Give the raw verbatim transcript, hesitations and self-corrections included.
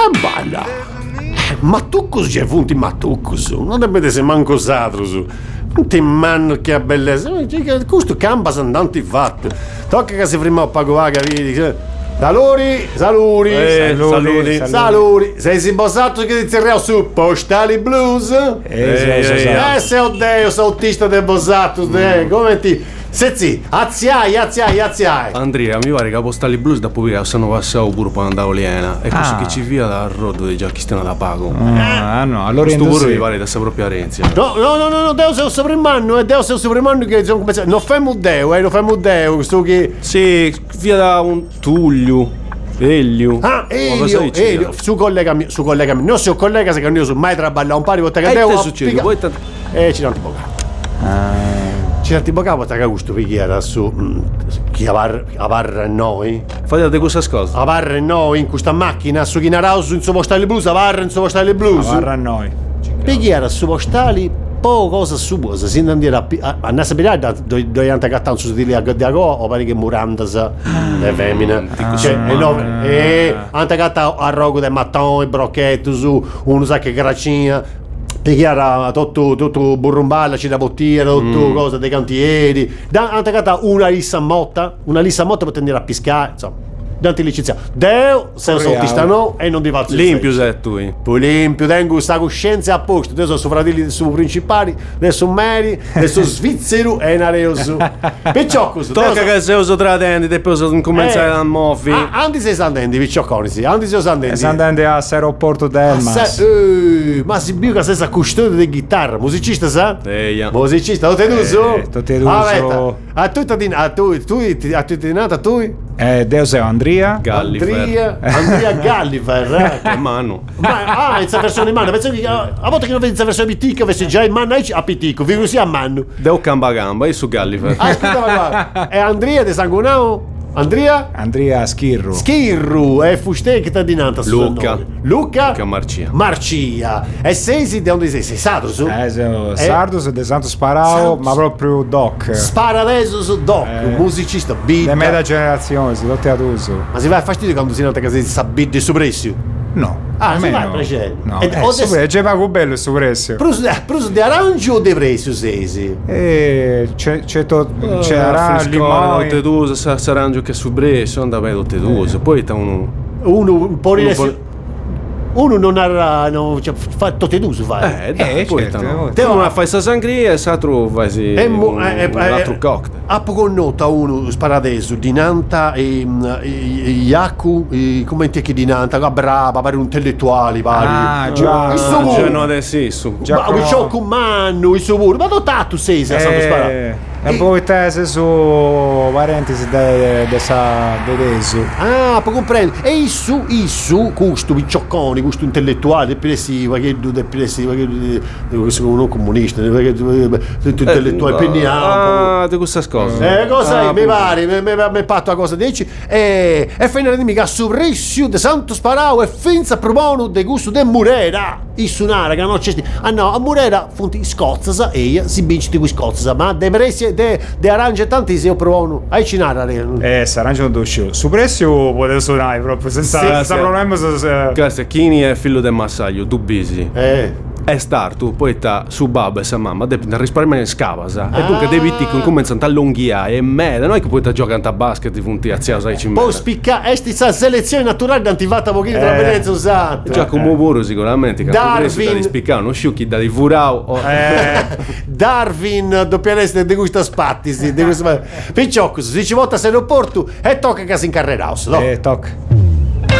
E balla. Ma tu così è funti, ma tu così. Non deve essere manco satro su. Non ti manno che bellezza. Questo campa andante fatto. Tocca che si prima a pagare, vedi. Saluri, saluri, eh, saluri, saluri, saluri. Sei si bossato che ti tirerò su Postali Blues? Eh, eh, eh, se ho deo, sono autista del bossato, mm. come ti... Sezzi, azziai, azziai, azziai. Andrea, mi pare che Postali Blues da poi sono passato pure per andare a Liena. E così ah. che ci via dal rodo di Giacchistana da pago. Ah, no, allora questo pure mi pare da sta propria Renzi. No, no, no, no, Deo sei un soprimmanno, e Deo sei un soprimmanno che sono come non fai Deo, eh, non fai Deo, questo che... Sì, via da un Tullio. Elio. Ah, Elio, Elio, su collegami, su collegami. Non so collega se che io sono mai traballato un pari volte che Deo. E che succede? Poi t- eh, ci danno tipo ah. Ci danno tipo capo, ta gusto perché era su chi avar avar noi. Fate questa cosa. Avar noi in questa macchina su Chinaraus in suo postale blues, avar in suo postale blues. Avar noi. Perché era su postali po' cosa su, se si andare a a nasa pirata dove dove anta cattano su di lì a Gago o pare che murandas le femmine. Cioè e no e anta catta a rogo de mattone, brocchetto su uno sacco di gracina. Perché era tutto, tutto burrumballa, c'era bottiglia, tutto mm. cosa dei cantieri. Da antagata una lissa motta, una lissa motta per tenere a piscare, insomma. Danti licenziato. Deo, se sono no e non di valso. Limpio sei tu. Poi limpio, tengo questa coscienza a posto. Adesso sono fratelli su principali, adesso meri, adesso svizzero e nareoso. Perciò così. Tocca che se uso tra denti e poi sono cominciare a moffi. Andi sei sandenti, vicino conisi. Andi sei sandenti. Sandenti all'aeroporto d'Elmas. Eh, ma si biga stessa custode di chitarra, musicista sa? Eia. Musicista, lo te duso? Eh, te duso. A tu a tu tu a tu di nata tu? Eh, Deo sei Andrea Gallifer. Andrea, Andrea Gallifer, eh. Mano. Ma ah, è versione in mano, penso che a volte che non vedi versione piticca, avessi già in mano a piticco, vi usi a mano. Deo camba gamba, io su Gallifer. Ah, scusa, guarda. È Andrea de Sangunao? Andrea? Andrea Schirru. Schirru, è fustecchita di nanta. Luca. Luca? Luca Marcia. Marcia. E sei di dove sei? Sei sardo su? Eh, sei sardo, sei de Santo Sparao, ma proprio doc. Spara adesso su doc, eh, musicista, beat. Le mezza generazione, si tutti ad uso. Ma si va a fastidio quando si nota che si sa beat di supressio? No. Ah, si va a piacere. No, eh, è già pago bello il supressio. Pruso di arancio o di prezio sei? Eh, c'è c'è to, c'è arancio, limone. Tutte due, s'arrangio che su presso, andava tutte due. Poi sta uno uno un po' di uno non ha no, cioè, fatto te d'uso fare eh, dai, eh poi certo, no. Te non fai sta sangria e sa trova sì, e mo, un, eh, un eh, altro cocktail a poco nota uno sparadeso di Nanta e Iacu come te che di Nanta brava pare un intellettuale pare ah già cioè no adesso ma un sciocco manno il suo ma dotato sei se sanno sparare e poi te sei su parentesi de de sa vedesu ah può comprendere e il su il su questo picciocconi questo intellettuale depressivo che depressivo che questo uno comunista che intellettuale penniamo ah di questa cosa eh cosa ah, mi pare mi mi mi fatto la cosa dici e e finire di mica su Rissio de Santo Sparao e finza promono de gusto de Murera il sunara che non c'è ah no a Murera fonti scozza e si vince di scozza ma de pressi de de arrange tanti se io provono ai cinara eh si arrangiano due su prezio potete suonare proprio senza sì, senza sì. problema se questo Chini è figlio del massaglio tu bisi eh è star tu poi sta su babbo e sa mamma devi risparmiare in scavasa ah. E dunque devi ti cominciano a allunghiare e me noi che poi sta giocando a basket di punti a zia sai ci poi spicca e sti selezione naturale d'antivata pochino tra Venezia usato già come pure sicuramente che Darwin da spiccare uno sciucchi da di Vurao o... eh, Darwin doppianese di questa spatti di questa picciocco se ci volta se lo porto e tocca che si incarreraus no? eh tocca